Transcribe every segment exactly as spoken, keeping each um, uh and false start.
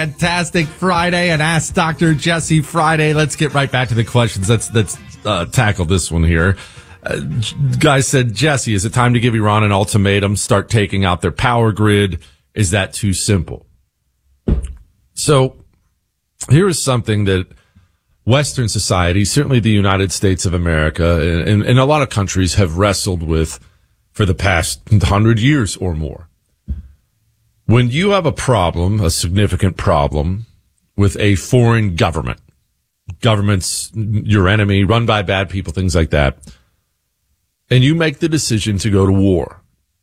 fantastic Friday and Ask Doctor Jesse Friday. Let's get right back to the questions. Let's, let's uh, tackle this one here. Uh, guy said, Jesse, is it time to give Iran an ultimatum, start taking out their power grid? Is that too simple? So here is something that Western society, certainly the United States of America, and, and a lot of countries have wrestled with for the past hundred years or more. When you have a problem, a significant problem, with a foreign government, government's your enemy, run by bad people, things like that, and you make the decision to go to war,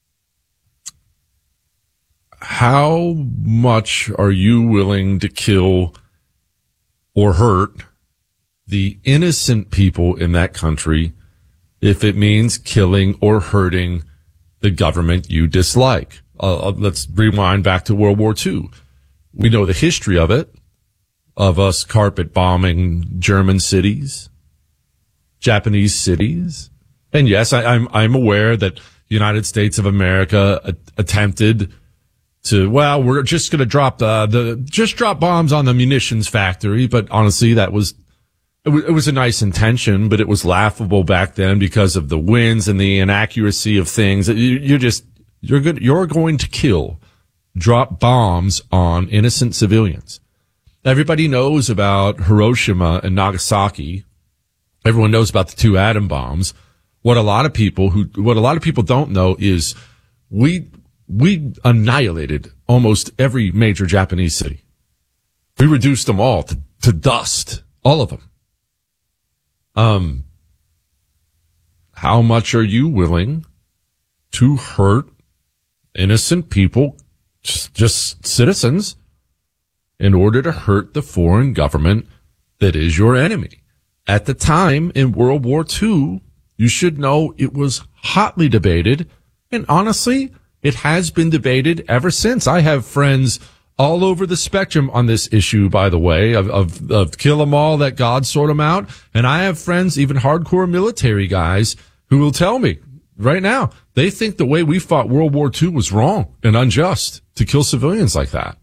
how much are you willing to kill or hurt the innocent people in that country if it means killing or hurting the government you dislike? Uh, let's rewind back to World War Two. We know the history of it, of us carpet bombing German cities, Japanese cities. And yes, I, I'm, I'm aware that the United States of America a- attempted to, well, we're just going to drop uh, the, just drop bombs on the munitions factory. But honestly, that was, it, w- it was a nice intention, but it was laughable back then because of the winds and the inaccuracy of things. You, you're just, you're good, you're going to kill, drop bombs on innocent civilians. Everybody knows about Hiroshima and Nagasaki. Everyone knows about the two atom bombs. What a lot of people who, what a lot of people don't know is we, we annihilated almost every major Japanese city. We reduced them all to, to dust. All of them. Um, how much are you willing to hurt innocent people, just, just citizens, in order to hurt the foreign government that is your enemy? At the time in World War Two, you should know it was hotly debated, and honestly, it has been debated ever since. I have friends all over the spectrum on this issue, by the way, of, of, of kill them all, let God sort them out. And I have friends, even hardcore military guys, who will tell me right now, they think the way we fought World War Two was wrong and unjust to kill civilians like that.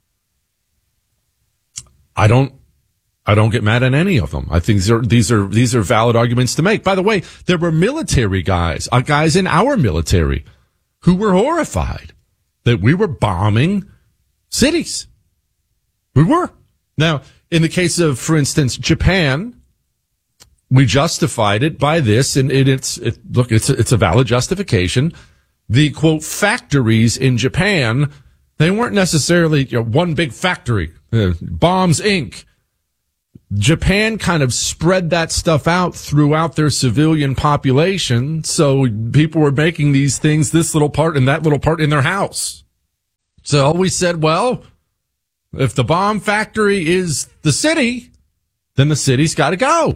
I don't, I don't get mad at any of them. I think these are, these are, these are valid arguments to make. By the way, there were military guys, uh, guys in our military who were horrified that we were bombing cities. We were. Now, in the case of, for instance, Japan, we justified it by this, and it, it's, it, look, it's a, it's a valid justification. The quote factories in Japan, they weren't necessarily, you know, one big factory, uh, Bombs Incorporated. Japan kind of spread that stuff out throughout their civilian population. So people were making these things, this little part and that little part in their house. So we said, well, if the bomb factory is the city, then the city's got to go.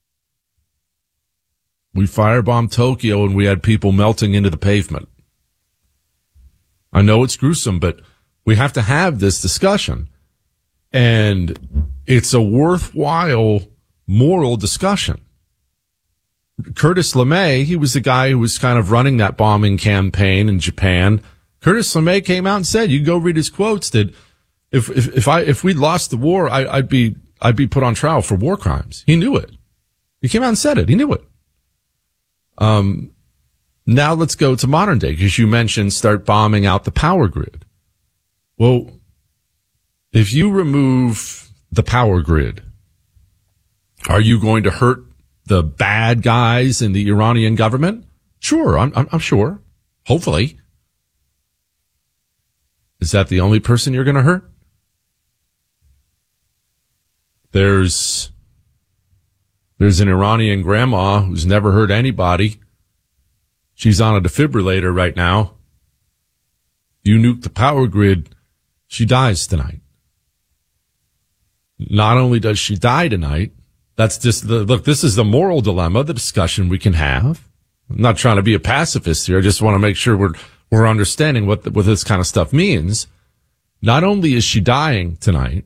We firebombed Tokyo and we had people melting into the pavement. I know it's gruesome, but we have to have this discussion. And it's a worthwhile moral discussion. Curtis LeMay, he was the guy who was kind of running that bombing campaign in Japan. Curtis LeMay came out and said, you can go read his quotes, that if, if, if I, if we'd lost the war, I, I'd be, I'd be put on trial for war crimes. He knew it. He came out and said it. He knew it. Um, now let's go to modern day, because you mentioned start bombing out the power grid. Well, if you remove the power grid, are you going to hurt the bad guys in the Iranian government? Sure, I'm, I'm, I'm sure. Hopefully. Is that the only person you're going to hurt? There's, there's an Iranian grandma who's never hurt anybody. She's on a defibrillator right now. You nuke the power grid, she dies tonight. Not only does she die tonight, that's just the, look, this is the moral dilemma, the discussion we can have. I'm not trying to be a pacifist here. I just want to make sure we're, we're understanding what, the, what this kind of stuff means. Not only is she dying tonight,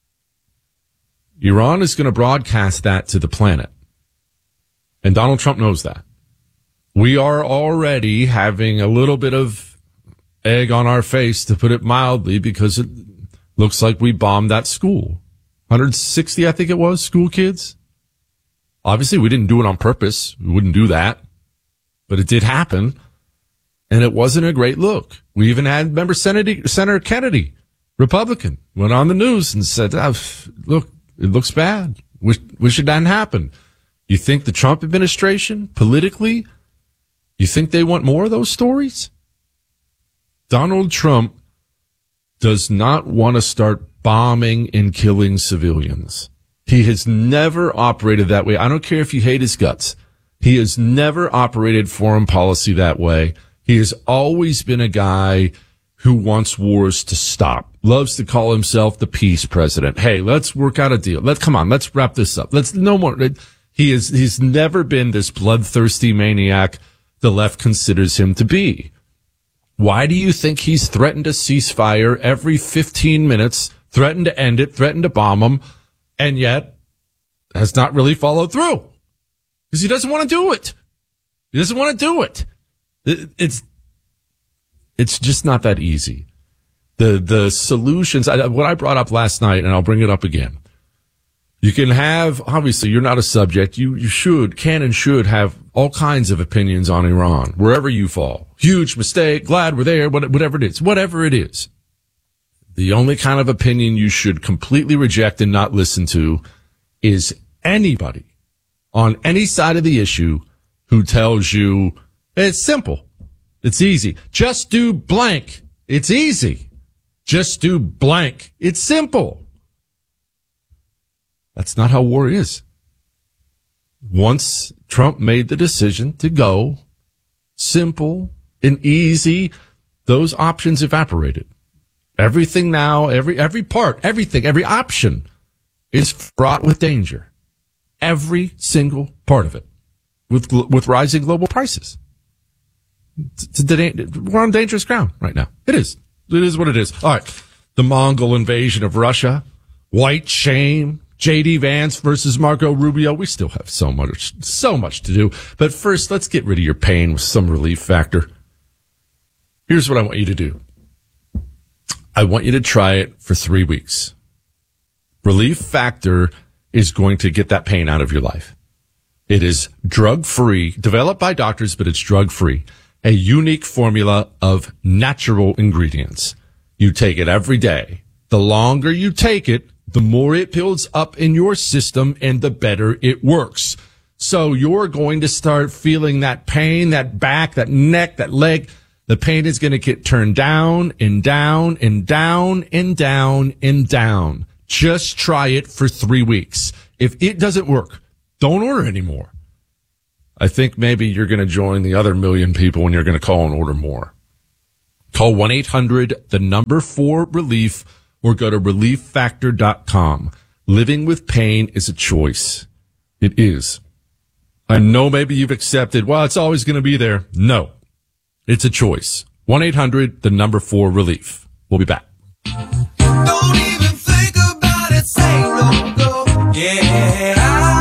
Iran is going to broadcast that to the planet. And Donald Trump knows that. We are already having a little bit of egg on our face, to put it mildly, because it, Looks like we bombed that school. one hundred sixty, I think it was, school kids. Obviously, we didn't do it on purpose. We wouldn't do that. But it did happen. And it wasn't a great look. We even had, remember, Senator, Senator Kennedy, Republican, went on the news and said, oh, look, it looks bad. Wish, wish it hadn't happened. You think the Trump administration, politically, you think they want more of those stories? Donald Trump does not want to start bombing and killing civilians. He has never operated that way. I don't care if you hate his guts. He has never operated foreign policy that way. He has always been a guy who wants wars to stop, loves to call himself the peace president. Hey, let's work out a deal. Let's come on. Let's wrap this up. Let's no more. He is, he's never been this bloodthirsty maniac the left considers him to be. Why do you think he's threatened a ceasefire every fifteen minutes, threatened to end it, threatened to bomb them, and yet has not really followed through? Because he doesn't want to do it. He doesn't want to do it. It's, it's just not that easy. The, the solutions, I, what I brought up last night, and I'll bring it up again. You can have, obviously, you're not a subject. You, you should, can and should have all kinds of opinions on Iran, wherever you fall. Huge mistake, glad we're there, whatever it is, whatever it is. The only kind of opinion you should completely reject and not listen to is anybody on any side of the issue who tells you it's simple. It's easy. Just do blank. It's easy. Just do blank. It's simple. That's not how war is. Once Trump made the decision to go simple and easy, those options evaporated. Everything now, every, every part, everything, every option is fraught with danger. Every single part of it with, with rising global prices. It's, it's, we're on dangerous ground right now. It is. It is what it is. All right. The Mongol invasion of Russia, white shame, J D Vance versus Marco Rubio. We still have so much, so much to do. But first, let's get rid of your pain with some Relief Factor. Here's what I want you to do. I want you to try it for three weeks. Relief Factor is going to get that pain out of your life. It is drug-free, developed by doctors, but it's drug-free. A unique formula of natural ingredients. You take it every day. The longer you take it, the more it builds up in your system and the better it works. So you're going to start feeling that pain, that back, that neck, that leg. The pain is going to get turned down and down and down and down and down. Just try it for three weeks. If it doesn't work, don't order anymore. I think maybe you're going to join the other million people and you're going to call and order more. Call one eight hundred, the number four relief, or go to relief factor dot com. Living with pain is a choice. It is. I know maybe you've accepted, well, it's always going to be there. No, it's a choice. one eight hundred, the number four relief. We'll be back. Don't even think about it. Say no go. Yeah.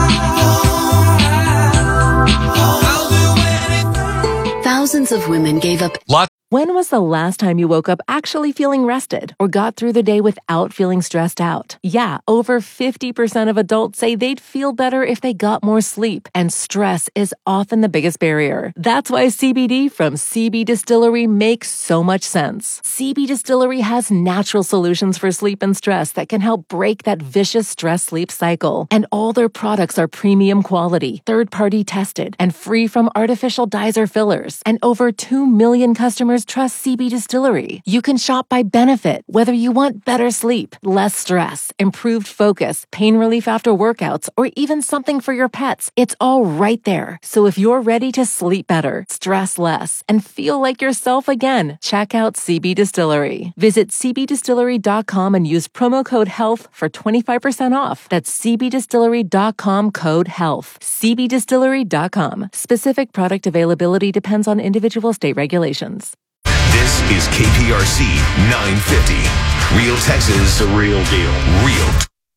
I'll do anything. Thousands of women gave up. Lots. When was the last time you woke up actually feeling rested or got through the day without feeling stressed out? Yeah, over fifty percent of adults say they'd feel better if they got more sleep, and stress is often the biggest barrier. That's why C B D from C B Distillery makes so much sense. C B Distillery has natural solutions for sleep and stress that can help break that vicious stress-sleep cycle. And all their products are premium quality, third-party tested, and free from artificial dyes or fillers. And over two million customers trust C B Distillery. You can shop by benefit, whether you want better sleep, less stress, improved focus, pain relief after workouts, or even something for your pets. It's all right there. So if you're ready to sleep better, stress less, and feel like yourself again, check out C B Distillery. Visit c b distillery dot com and use promo code HEALTH for twenty-five percent off. That's c b distillery dot com code HEALTH. c b distillery dot com. Specific product availability depends on individual state regulations. This is K P R C nine fifty. Real Texas. The real deal. Real.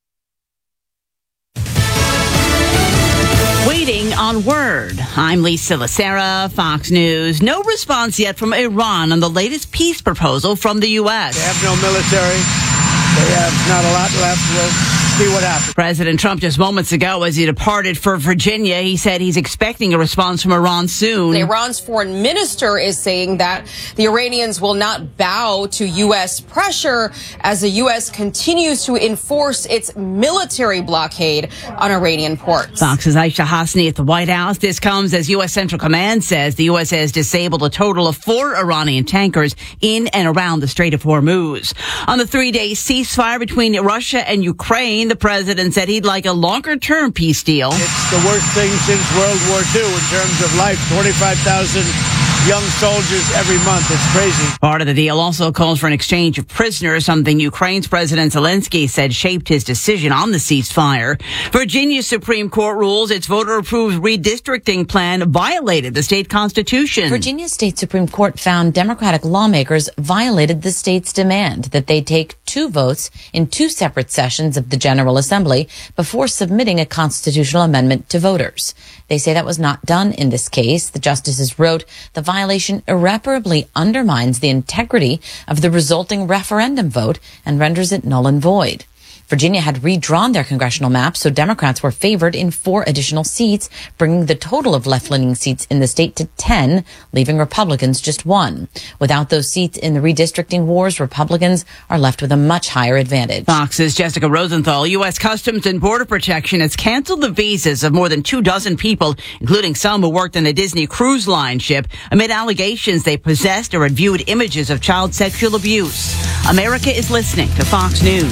Waiting on word. I'm Lisa Lacera, Fox News. No response yet from Iran on the latest peace proposal from the U S. They have no military. They have not a lot left. We'll see what happens. President Trump just moments ago, as he departed for Virginia, he said he's expecting a response from Iran soon. Iran's foreign minister is saying that the Iranians will not bow to U S pressure as the U S continues to enforce its military blockade on Iranian ports. Fox's Aisha Hasni at the White House. This comes as U S Central Command says the U S has disabled a total of four Iranian tankers in and around the Strait of Hormuz. On the three-day ceasefire between Russia and Ukraine, the president said he'd like a longer-term peace deal. It's the worst thing since World War Two in terms of life. twenty-five thousand young soldiers every month. It's crazy. Part of the deal also calls for an exchange of prisoners, something Ukraine's President Zelensky said shaped his decision on the ceasefire. Virginia's Supreme Court rules its voter-approved redistricting plan violated the state constitution. Virginia State Supreme Court found Democratic lawmakers violated the state's demand that they take two votes in two separate sessions of the General Assembly before submitting a constitutional amendment to voters. They say that was not done in this case. The justices wrote the violation irreparably undermines the integrity of the resulting referendum vote and renders it null and void. Virginia had redrawn their congressional map, so Democrats were favored in four additional seats, bringing the total of left-leaning seats in the state to ten, leaving Republicans just one. Without those seats in the redistricting wars, Republicans are left with a much higher advantage. Fox's Jessica Rosenthal. U S Customs and Border Protection has canceled the visas of more than two dozen people, including some who worked on a Disney Cruise Line ship, amid allegations they possessed or had viewed images of child sexual abuse. America is listening to Fox News.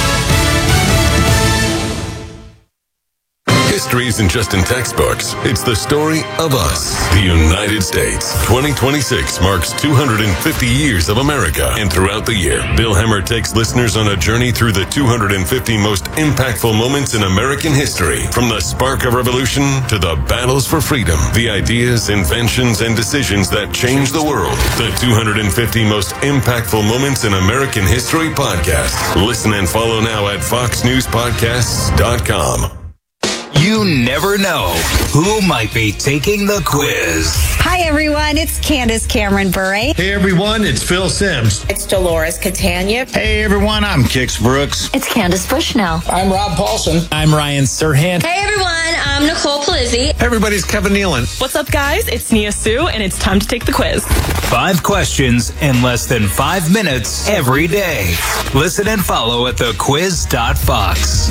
History isn't just in textbooks. It's the story of us, the United States. twenty twenty-six marks two hundred fifty years of America. And throughout the year, Bill Hemmer takes listeners on a journey through the two hundred fifty most impactful moments in American history. From the spark of revolution to the battles for freedom, the ideas, inventions, and decisions that changed the world. The two hundred fifty most impactful moments in American history podcast. Listen and follow now at fox news podcasts dot com. You never know who might be taking the quiz. Hi, everyone. It's Candace Cameron Bure. Hey, everyone. It's Phil Sims. It's Dolores Catania. Hey, everyone. I'm Kix Brooks. It's Candace Bushnell. I'm Rob Paulson. I'm Ryan Serhant. Hey, everyone. I'm Nicole Palizzi. Hey, everybody's Kevin Nealon. What's up, guys? It's Nia Sue, and it's time to take the quiz. Five questions in less than five minutes every day. Listen and follow at the quiz dot fox.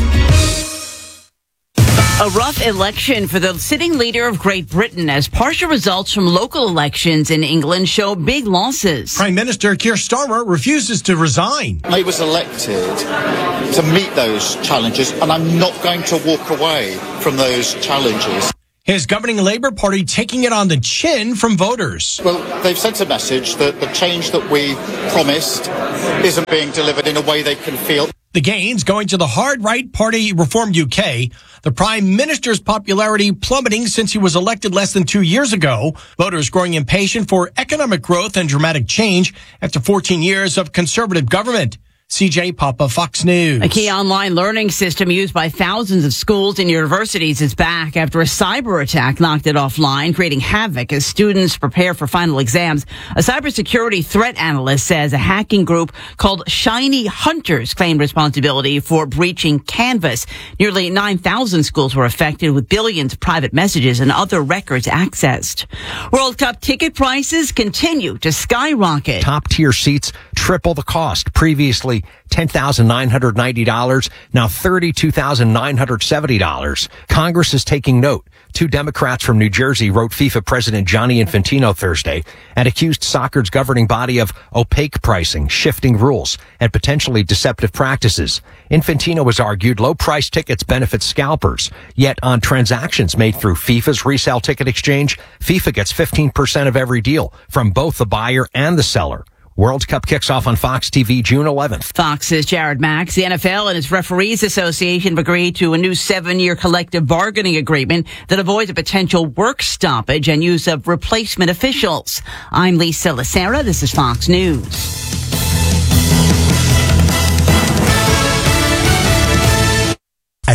A rough election for the sitting leader of Great Britain as partial results from local elections in England show big losses. Prime Minister Keir Starmer refuses to resign. I was elected to meet those challenges, and I'm not going to walk away from those challenges. His governing Labour Party taking it on the chin from voters. Well, they've sent a message that the change that we promised isn't being delivered in a way they can feel. The gains going to the hard right party Reform U K. The Prime Minister's popularity plummeting since he was elected less than two years ago. Voters growing impatient for economic growth and dramatic change after fourteen years of Conservative government. C J Papa, Fox News. A key online learning system used by thousands of schools and universities is back after a cyber attack knocked it offline, creating havoc as students prepare for final exams. A cybersecurity threat analyst says a hacking group called Shiny Hunters claimed responsibility for breaching Canvas. Nearly nine thousand schools were affected, with billions of private messages and other records accessed. World Cup ticket prices continue to skyrocket. Top tier seats triple the cost. Previously ten thousand nine hundred ninety dollars, now thirty-two thousand nine hundred seventy dollars. Congress is taking note. Two Democrats from New Jersey wrote FIFA President Gianni Infantino Thursday and accused soccer's governing body of opaque pricing, shifting rules, and potentially deceptive practices. Infantino has argued low-price tickets benefit scalpers, yet on transactions made through FIFA's resale ticket exchange, FIFA gets fifteen percent of every deal from both the buyer and the seller. World Cup kicks off on Fox T V June eleventh. Fox's Jared Max. The N F L and its Referees Association have agreed to a new seven-year collective bargaining agreement that avoids a potential work stoppage and use of replacement officials. I'm Lisa Lacera. This is Fox News. At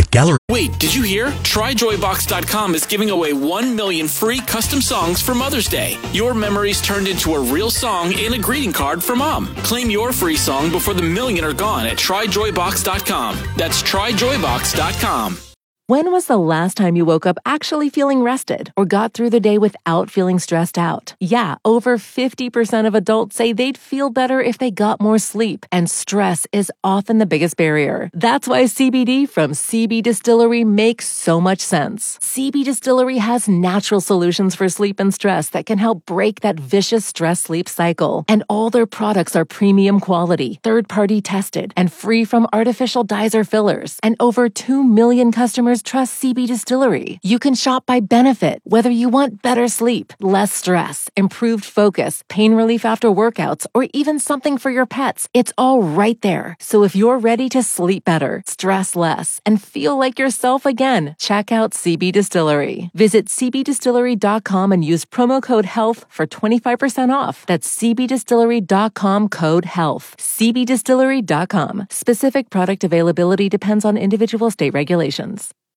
with Gallery. Wait, did you hear? Try Joy Box dot com is giving away one million free custom songs for Mother's Day. Your memories turned into a real song and a greeting card for Mom. Claim your free song before the million are gone at Try Joy Box dot com. That's Try Joy Box dot com. When was the last time you woke up actually feeling rested or got through the day without feeling stressed out? Yeah, over fifty percent of adults say they'd feel better if they got more sleep, and stress is often the biggest barrier. That's why C B D from C B Distillery makes so much sense. C B Distillery has natural solutions for sleep and stress that can help break that vicious stress-sleep cycle. And all their products are premium quality, third-party tested, and free from artificial dyes or fillers. And over two million customers trust C B Distillery. You can shop by benefit, whether you want better sleep, less stress, improved focus, pain relief after workouts, or even something for your pets. It's all right there. So if you're ready to sleep better, stress less, and feel like yourself again, check out C B Distillery. Visit C B distillery dot com and use promo code HEALTH for twenty-five percent off. That's C B distillery dot com code HEALTH. C B distillery dot com. Specific product availability depends on individual state regulations.